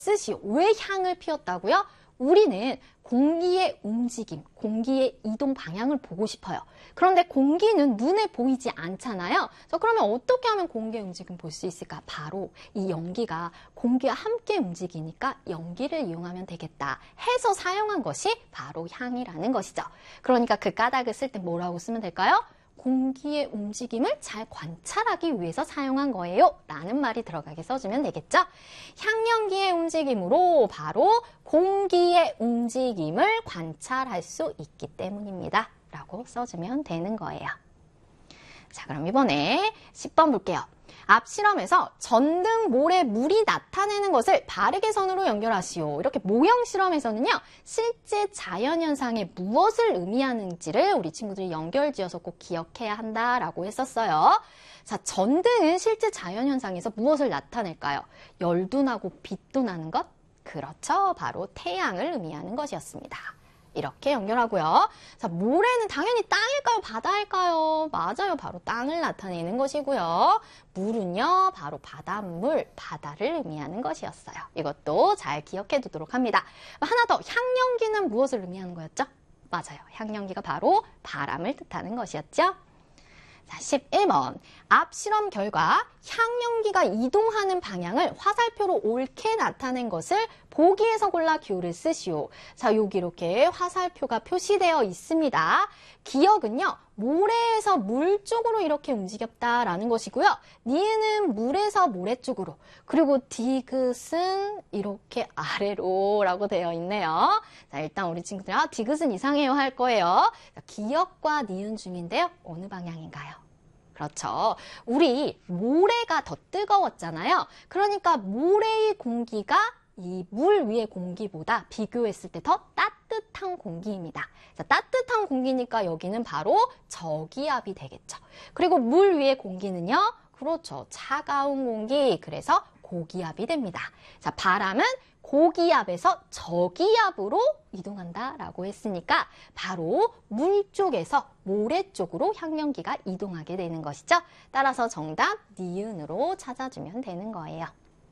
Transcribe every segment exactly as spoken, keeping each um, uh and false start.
쓰시오. 왜 향을 피웠다고요? 우리는 공기의 움직임, 공기의 이동 방향을 보고 싶어요. 그런데 공기는 눈에 보이지 않잖아요. 자, 그러면 어떻게 하면 공기의 움직임 볼 수 있을까? 바로 이 연기가 공기와 함께 움직이니까 연기를 이용하면 되겠다 해서 사용한 것이 바로 향이라는 것이죠. 그러니까 그 까닭을 쓸 때 뭐라고 쓰면 될까요? 공기의 움직임을 잘 관찰하기 위해서 사용한 거예요 라는 말이 들어가게 써주면 되겠죠. 향연기의 움직임으로 바로 공기의 움직임을 관찰할 수 있기 때문입니다 라고 써주면 되는 거예요. 자, 그럼 이번에 십 번 볼게요. 앞 실험에서 전등 모래 물이 나타내는 것을 바르게 선으로 연결하시오. 이렇게 모형 실험에서는요, 실제 자연현상에 무엇을 의미하는지를 우리 친구들이 연결지어서 꼭 기억해야 한다라고 했었어요. 자, 전등은 실제 자연현상에서 무엇을 나타낼까요? 열도 나고 빛도 나는 것? 그렇죠. 바로 태양을 의미하는 것이었습니다. 이렇게 연결하고요. 자, 모래는 당연히 땅일까요? 바다일까요? 맞아요. 바로 땅을 나타내는 것이고요. 물은요, 바로 바닷물, 바다를 의미하는 것이었어요. 이것도 잘 기억해 두도록 합니다. 하나 더, 향연기는 무엇을 의미하는 거였죠? 맞아요. 향연기가 바로 바람을 뜻하는 것이었죠. 자, 십일 번. 앞 실험 결과 향연기가 이동하는 방향을 화살표로 옳게 나타낸 것을 보기에서 골라 기호를 쓰시오. 자, 여기 이렇게 화살표가 표시되어 있습니다. 기억은요, 모래에서 물 쪽으로 이렇게 움직였다라는 것이고요. 니은은 물에서 모래 쪽으로, 그리고 디귿은 이렇게 아래로 라고 되어 있네요. 자, 일단 우리 친구들, 아, 디귿은 이상해요 할 거예요. 자, 기억과 니은 중인데요. 어느 방향인가요? 그렇죠. 우리 모래가 더 뜨거웠잖아요. 그러니까 모래의 공기가 이 물 위의 공기보다 비교했을 때 더 따뜻한 공기입니다. 자, 따뜻한 공기니까 여기는 바로 저기압이 되겠죠. 그리고 물 위의 공기는요, 그렇죠. 차가운 공기, 그래서 고기압이 됩니다. 자, 바람은 고기압에서 저기압으로 이동한다라고 했으니까 바로 물 쪽에서 모래 쪽으로 향연기가 이동하게 되는 것이죠. 따라서 정답 니은으로 찾아주면 되는 거예요.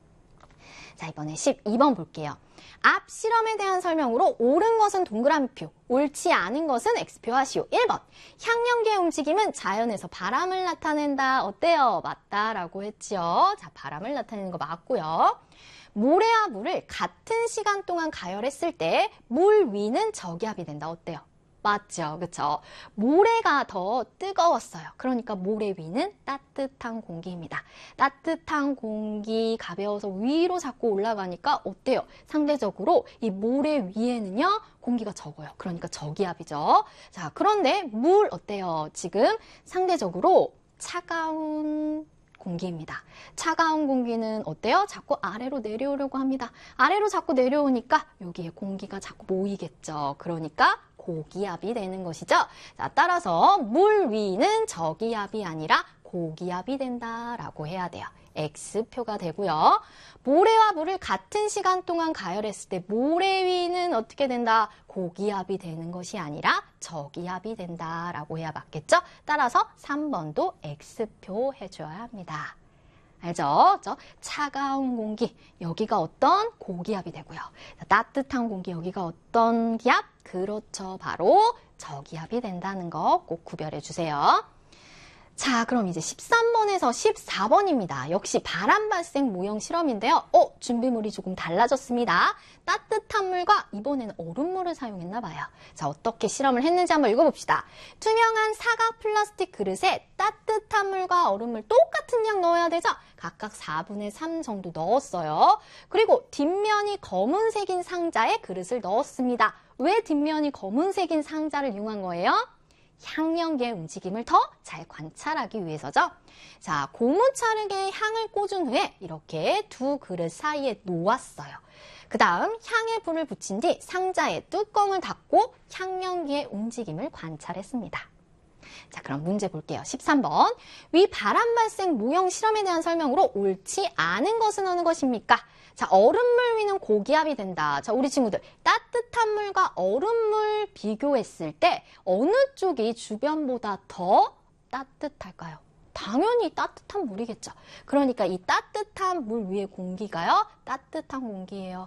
자, 이번에 십이 번 볼게요. 앞 실험에 대한 설명으로 옳은 것은 동그라미표, 옳지 않은 것은 X표 하시오. 일 번. 향연기의 움직임은 자연에서 바람을 나타낸다. 어때요? 맞다라고 했지요. 자, 바람을 나타내는 거 맞고요. 모래와 물을 같은 시간 동안 가열했을 때 물 위는 저기압이 된다. 어때요? 맞죠? 그쵸? 모래가 더 뜨거웠어요. 그러니까 모래 위는 따뜻한 공기입니다. 따뜻한 공기 가벼워서 위로 자꾸 올라가니까 어때요? 상대적으로 이 모래 위에는요, 공기가 적어요. 그러니까 저기압이죠. 자, 그런데 물 어때요? 지금 상대적으로 차가운 공기입니다. 차가운 공기는 어때요? 자꾸 아래로 내려오려고 합니다. 아래로 자꾸 내려오니까 여기에 공기가 자꾸 모이겠죠. 그러니까 고기압이 되는 것이죠. 자, 따라서 물 위는 저기압이 아니라 고기압이 된다라고 해야 돼요. X표가 되고요. 모래와 물을 같은 시간 동안 가열했을 때 모래 위는 어떻게 된다? 고기압이 되는 것이 아니라 저기압이 된다라고 해야 맞겠죠? 따라서 삼 번도 X표 해줘야 합니다. 알죠? 저 차가운 공기, 여기가 어떤 고기압이 되고요. 따뜻한 공기, 여기가 어떤 기압? 그렇죠. 바로 저기압이 된다는 거 꼭 구별해 주세요. 자, 그럼 이제 십삼 번에서 십사 번입니다. 역시 바람 발생 모형 실험인데요. 어, 준비물이 조금 달라졌습니다. 따뜻한 물과 이번에는 얼음물을 사용했나 봐요. 자, 어떻게 실험을 했는지 한번 읽어봅시다. 투명한 사각 플라스틱 그릇에 따뜻한 물과 얼음물 똑같은 양 넣어야 되죠? 각각 사분의 삼 정도 넣었어요. 그리고 뒷면이 검은색인 상자에 그릇을 넣었습니다. 왜 뒷면이 검은색인 상자를 이용한 거예요? 향연기의 움직임을 더 잘 관찰하기 위해서죠. 자, 고무차르게 향을 꽂은 후에 이렇게 두 그릇 사이에 놓았어요. 그 다음 향에 불을 붙인 뒤 상자의 뚜껑을 닫고 향연기의 움직임을 관찰했습니다. 자, 그럼 문제 볼게요. 십삼 번. 위 바람 발생 모형 실험에 대한 설명으로 옳지 않은 것은 어느 것입니까? 자, 얼음물 위는 고기압이 된다. 자, 우리 친구들, 따뜻한 물과 얼음물 비교했을 때 어느 쪽이 주변보다 더 따뜻할까요? 당연히 따뜻한 물이겠죠. 그러니까 이 따뜻한 물 위의 공기가요, 따뜻한 공기예요.